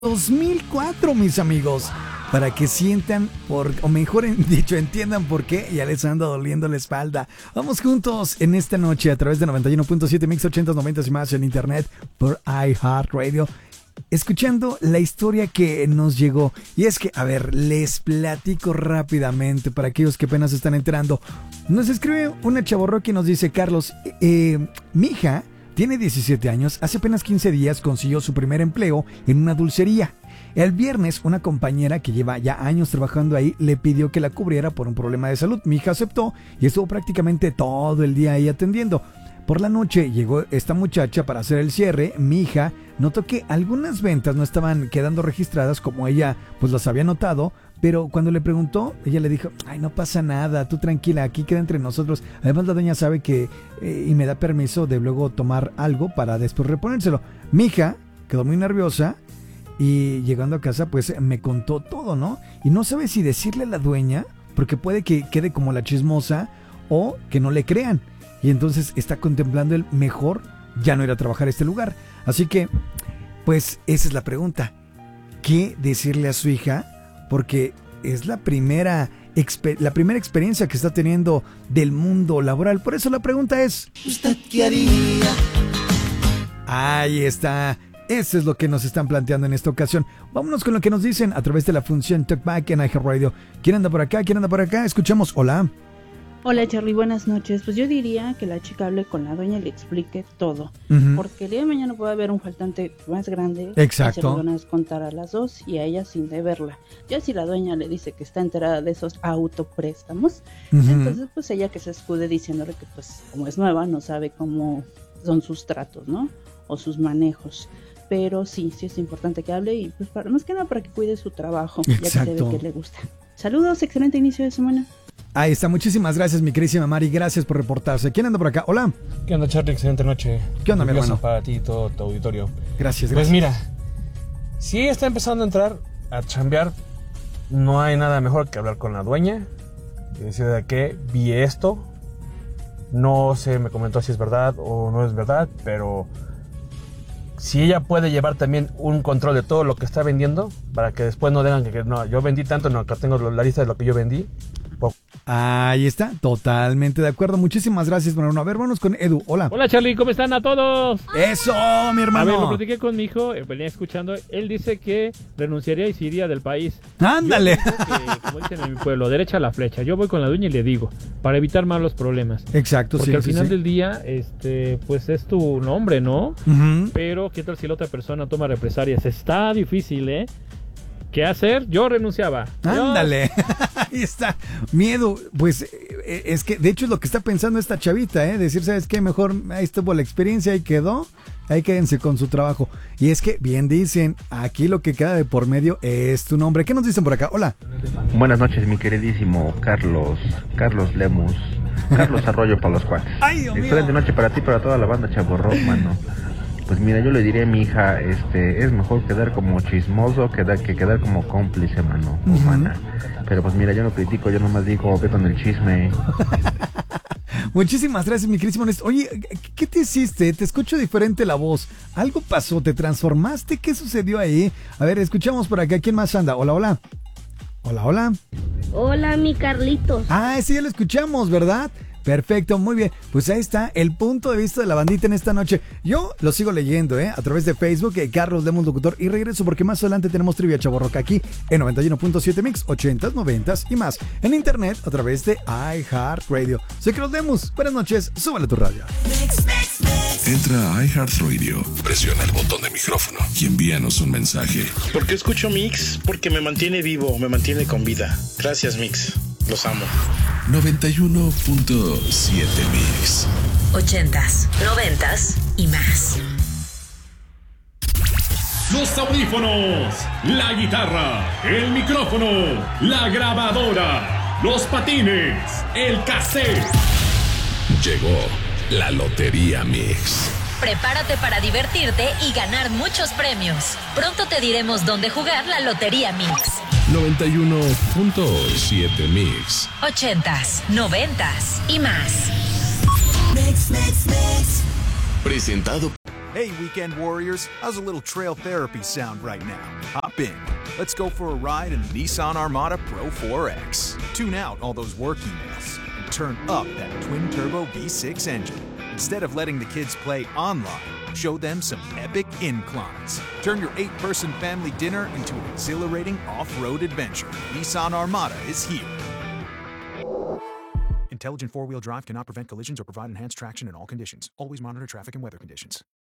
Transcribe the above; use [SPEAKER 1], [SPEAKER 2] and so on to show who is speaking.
[SPEAKER 1] 2004, mis amigos, para que sientan, o mejor dicho, entiendan por qué ya les anda doliendo la espalda. Vamos juntos en esta noche a través de 91.7 Mix 80s, 90s y más en internet por iHeartRadio, escuchando la historia que nos llegó. Y es que, a ver, les platico rápidamente para aquellos que apenas se están enterando. Nos escribe una chavorroca y nos dice: Carlos, mi hija tiene 17 años, hace apenas 15 días consiguió su primer empleo en una dulcería. El viernes, una compañera que lleva ya años trabajando ahí le pidió que la cubriera por un problema de salud. Mi hija aceptó y estuvo prácticamente todo el día ahí atendiendo. Por la noche llegó esta muchacha para hacer el cierre. Mi hija notó que algunas ventas no estaban quedando registradas como ella pues las había notado, pero cuando le preguntó, ella le dijo: ay, no pasa nada, tú tranquila, aquí queda entre nosotros. Además, la doña sabe que y me da permiso de luego tomar algo para después reponérselo. Mi hija quedó muy nerviosa y llegando a casa pues me contó todo, ¿no? Y no sabe si decirle a la dueña, porque puede que quede como la chismosa o que no le crean. Y entonces está contemplando el mejor ya no ir a trabajar a este lugar. Así que, pues esa es la pregunta. ¿Qué decirle a su hija? Porque es la primera experiencia que está teniendo del mundo laboral. Por eso la pregunta es: ¿usted qué haría? Ahí está. Eso es lo que nos están planteando en esta ocasión. Vámonos con lo que nos dicen a través de la función Talkback en iHeartRadio. ¿Quién anda por acá? ¿Quién anda por acá? Escuchamos. Hola.
[SPEAKER 2] Hola, Charlie, buenas noches. Pues yo diría que la chica hable con la dueña y le explique todo. Porque el día de mañana puede haber un faltante más grande.
[SPEAKER 1] Exacto.
[SPEAKER 2] Y se lo van a descontar a las dos y a ella sin deberla. Ya si la dueña le dice que está enterada de esos autopréstamos, entonces pues ella que se escude diciéndole que pues como es nueva no sabe cómo son sus tratos, ¿no? O sus manejos. Pero sí es importante que hable y pues más que nada para que cuide su trabajo.
[SPEAKER 1] Exacto.
[SPEAKER 2] Ya que se ve que le gusta. Saludos, excelente inicio de semana.
[SPEAKER 1] Ahí está, muchísimas gracias, mi queridísima Mari, gracias por reportarse. ¿Quién anda por acá? Hola.
[SPEAKER 3] ¿Qué onda, Charlie? Excelente noche.
[SPEAKER 1] ¿Qué onda, mi hermano?
[SPEAKER 3] Para ti y todo tu auditorio.
[SPEAKER 1] Gracias.
[SPEAKER 3] Pues mira, si ella está empezando a entrar a chambear, no hay nada mejor que hablar con la dueña y decirle que vi esto. No sé, me comentó si es verdad o no es verdad, pero si ella puede llevar también un control de todo lo que está vendiendo, para que después no digan que no, yo vendí tanto, no, acá tengo la lista de lo que yo vendí.
[SPEAKER 1] Ahí está, totalmente de acuerdo. Muchísimas gracias, mi hermano. A ver, vámonos con Edu. Hola.
[SPEAKER 4] Hola, Charlie, ¿cómo están a todos?
[SPEAKER 1] Eso, mi hermano.
[SPEAKER 4] A ver, lo platiqué con mi hijo, venía escuchando. Él dice que renunciaría y se iría del país.
[SPEAKER 1] Ándale.
[SPEAKER 4] Que, como dicen en mi pueblo, derecha a la flecha. Yo voy con la dueña y le digo, para evitar malos problemas.
[SPEAKER 1] Exacto,
[SPEAKER 4] porque
[SPEAKER 1] sí.
[SPEAKER 4] al final del día, pues es tu nombre, ¿no? Pero ¿qué tal si la otra persona toma represalias? Está difícil, ¿eh? ¿Qué hacer? Yo renunciaba.
[SPEAKER 1] Ándale. Ahí está. Miedo. Pues es que de hecho es lo que está pensando esta chavita, ¿eh? Decir, ¿sabes qué? Mejor ahí estuvo la experiencia, ahí quedó. Ahí quédense con su trabajo. Y es que bien dicen, aquí lo que queda de por medio es tu nombre. ¿Qué nos dicen por acá? Hola.
[SPEAKER 5] Buenas noches, mi queridísimo Carlos Lemus. Carlos Arroyo para los cuates.
[SPEAKER 1] Ay, Dios mío.
[SPEAKER 5] Excelente noche para ti y para toda la banda Chavorro, mano. Pues mira, yo le diría a mi hija, es mejor quedar como chismoso que quedar como cómplice, mano, humana. Pero pues mira, yo no critico, yo nomás digo, ve con el chisme.
[SPEAKER 1] Muchísimas gracias, mi queridísimo Néstor. Oye, ¿qué te hiciste? Te escucho diferente la voz. ¿Algo pasó? ¿Te transformaste? ¿Qué sucedió ahí? A ver, escuchamos por acá. ¿Quién más anda? Hola, hola. Hola, hola.
[SPEAKER 6] Hola, mi Carlitos.
[SPEAKER 1] Ah, ese ya lo escuchamos, ¿verdad? Perfecto, muy bien. Pues ahí está el punto de vista de la bandita en esta noche. Yo lo sigo leyendo, a través de Facebook, Carlos Lemus Locutor, y regreso porque más adelante tenemos Trivia Chavorroca aquí en 91.7 Mix, 80s, 90s y más. En internet a través de iHeartRadio. Soy Carlos Lemus. Buenas noches, súbale tu radio.
[SPEAKER 7] Entra a iHeartRadio, presiona el botón de micrófono y envíanos un mensaje.
[SPEAKER 8] ¿Por qué escucho Mix? Porque me mantiene vivo, me mantiene con vida. Gracias, Mix. Los amo.
[SPEAKER 7] 91.7 Mix.
[SPEAKER 9] 80s, 90s y más.
[SPEAKER 10] Los audífonos, la guitarra, el micrófono, la grabadora, los patines, el cassette.
[SPEAKER 7] Llegó la Lotería Mix.
[SPEAKER 9] Prepárate para divertirte y ganar muchos premios. Pronto te diremos dónde jugar la Lotería Mix.
[SPEAKER 7] 91.7 Mix.
[SPEAKER 9] 80s, 90s y más.
[SPEAKER 7] Presentado
[SPEAKER 11] Hey, weekend warriors, how's a little trail therapy sound right now? Hop in. Let's go for a ride in the Nissan Armada Pro 4X. Tune out all those work emails and turn up that twin-turbo V6 engine. Instead of letting the kids play online, show them some epic inclines. Turn your 8-person family dinner into an exhilarating off-road adventure. Nissan Armada is here. Intelligent four-wheel drive cannot prevent collisions or provide enhanced traction in all conditions. Always monitor traffic and weather conditions.